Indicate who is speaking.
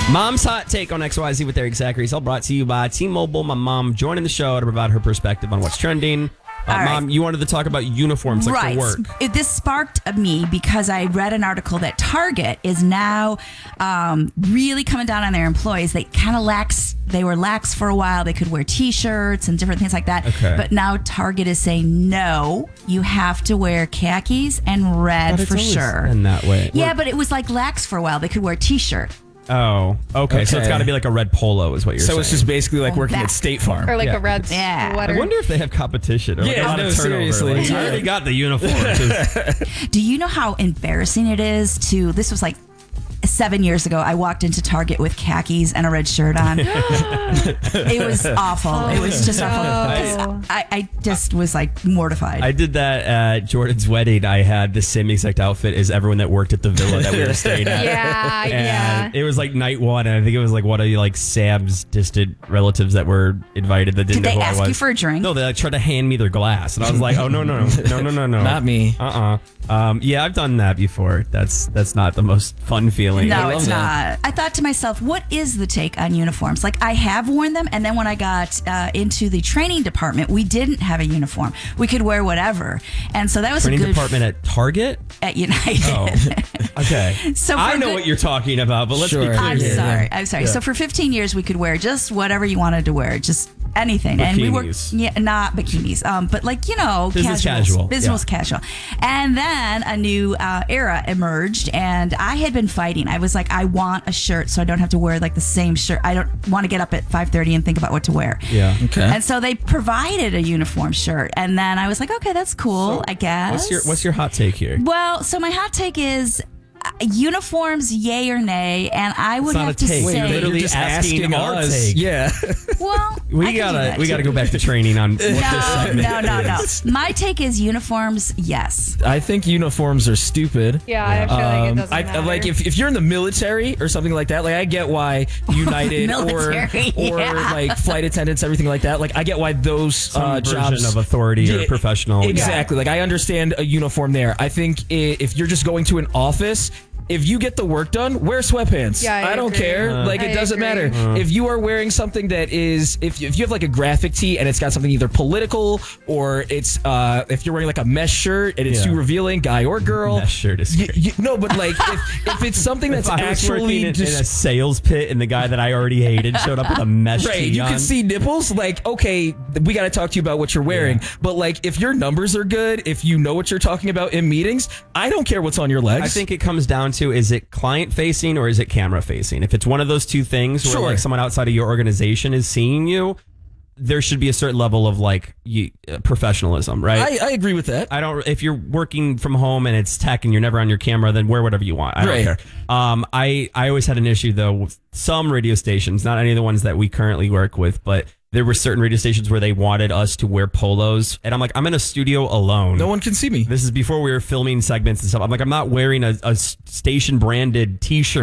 Speaker 1: Mom's Hot Take on XYZ with Eric Zachary. All brought to you by T-Mobile. My mom joining the show to provide her perspective on what's trending. Mom, you wanted to talk about uniforms for work.
Speaker 2: This sparked me because I read an article that Target is now really coming down on their employees. They kind of they were lax for a while. They could wear T-shirts and different things like that.
Speaker 1: Okay.
Speaker 2: But now Target is saying, no, you have to wear khakis and red for sure.
Speaker 1: In that way.
Speaker 2: Yeah, but it was like lax for a while. They could wear T-shirt.
Speaker 1: Oh, okay. So it's got to be like a red polo is what you're saying.
Speaker 3: So it's just basically like working at State Farm.
Speaker 4: Or like a red
Speaker 2: Yeah.
Speaker 4: sweater.
Speaker 1: I wonder if they have competition or like a lot of turnover.
Speaker 3: seriously.
Speaker 1: Like, I already got the uniform.
Speaker 2: Do you know how embarrassing it is this was like 7 years ago, I walked into Target with khakis and a red shirt on. It was awful. It was just awful. 'Cause I just was like mortified.
Speaker 1: I did that at Jordan's wedding. I had the same exact outfit as everyone that worked at the villa that we were staying at.
Speaker 4: Yeah.
Speaker 1: It was like night one, and I think it was like one of like Sam's distant relatives that were invited that didn't
Speaker 2: Did
Speaker 1: know
Speaker 2: they
Speaker 1: who I was.
Speaker 2: ask you for a drink?
Speaker 1: No, they like tried to hand me their glass, and I was like, "Oh no,
Speaker 3: Not me.
Speaker 1: Yeah, I've done that before. That's not the most fun feeling.
Speaker 2: No, it's not. I thought to myself, what is the take on uniforms? Like, I have worn them, and then when I got into the training department, we didn't have a uniform. We could wear whatever. And so that was
Speaker 1: Training
Speaker 2: a good...
Speaker 1: department at Target?
Speaker 2: At United.
Speaker 1: Oh, okay.
Speaker 2: So
Speaker 1: I know what you're talking about, but let's be clear.
Speaker 2: I'm
Speaker 1: here.
Speaker 2: sorry. I'm sorry.
Speaker 1: Yeah.
Speaker 2: So for 15 years, we could wear just whatever you wanted to wear, just anything.
Speaker 1: Bikinis.
Speaker 2: And we were, not bikinis, but like,
Speaker 1: Business
Speaker 2: casual.
Speaker 1: casual.
Speaker 2: Business
Speaker 1: Yeah.
Speaker 2: casual. And then a new era emerged, and I had been fighting. I was like, I want a shirt so I don't have to wear like the same shirt. I don't want to get up at 5:30 and think about what to wear.
Speaker 1: Yeah.
Speaker 3: Okay.
Speaker 2: And so they provided a uniform shirt, and then I was like, okay, that's cool, I guess.
Speaker 1: What's your hot take here?
Speaker 2: Well, so my hot take is uniforms, yay or nay, and I would
Speaker 1: It's not
Speaker 2: have
Speaker 1: a
Speaker 2: to
Speaker 1: take.
Speaker 2: say,
Speaker 1: You're literally
Speaker 3: just
Speaker 1: asking our
Speaker 3: us.
Speaker 1: take.
Speaker 3: Yeah.
Speaker 2: well,
Speaker 1: We gotta go back to training on what this segment
Speaker 2: no.
Speaker 1: is.
Speaker 2: My take is uniforms, yes.
Speaker 3: I think uniforms are stupid.
Speaker 4: Yeah, I feel like it doesn't matter.
Speaker 3: Like if you're in the military or something like that, like I get why United
Speaker 2: Military,
Speaker 3: or
Speaker 2: yeah.
Speaker 3: like flight attendants, everything like that. Like I get why those
Speaker 1: Some
Speaker 3: jobs
Speaker 1: version of authority or professional.
Speaker 3: Exactly. Like I understand a uniform there. I think if you're just going to an office, if you get the work done, wear sweatpants.
Speaker 4: Yeah, I
Speaker 3: don't
Speaker 4: agree.
Speaker 3: care. Like it
Speaker 4: I
Speaker 3: doesn't
Speaker 4: agree.
Speaker 3: matter. If you are wearing something that is, if you have like a graphic tee and it's got something either political or it's if you're wearing like a mesh shirt and it's too revealing, guy or girl.
Speaker 1: Mesh shirt is great.
Speaker 3: No, but like if it's something that's
Speaker 1: If I was
Speaker 3: actually
Speaker 1: working in a
Speaker 3: just
Speaker 1: sales pit and the guy that I already hated showed up with a mesh
Speaker 3: right,
Speaker 1: tee
Speaker 3: you
Speaker 1: on.
Speaker 3: can see nipples. Like, okay, we got to talk to you about what you're wearing. But like, if your numbers are good, if you know what you're talking about in meetings, I don't care what's on your legs.
Speaker 1: I think it comes down to, is it client facing or is it camera facing? If it's one of those two things where like someone outside of your organization is seeing you, there should be a certain level of like professionalism, right?
Speaker 3: I agree with that.
Speaker 1: If you're working from home and it's tech and you're never on your camera, then wear whatever you want. I don't care. I always had an issue though with some radio stations, not any of the ones that we currently work with, but there were certain radio stations where they wanted us to wear polos. And I'm like, I'm in a studio alone.
Speaker 3: No one can see me.
Speaker 1: This is before we were filming segments and stuff. I'm like, I'm not wearing a station branded t-shirt